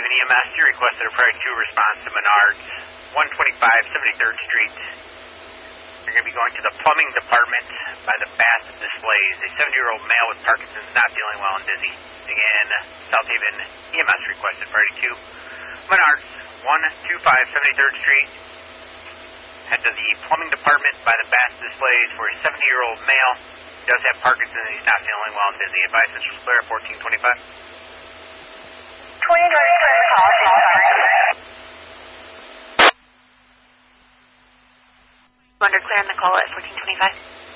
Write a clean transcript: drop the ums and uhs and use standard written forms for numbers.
EMS. You requested a priority 2 response to Menards, 125 73rd Street. You're going to be going to the plumbing department by the Bass Displays. A 70-year-old male with Parkinson's not feeling well and dizzy. Again, South Haven EMS requested priority 2. Menards, 125 73rd Street. Head to the plumbing department by the Bass Displays for a 70-year-old male. He does have Parkinson's and he's not feeling well and dizzy. Advice Central Square, 1425. 2025 call. Under clear on the call at 1425.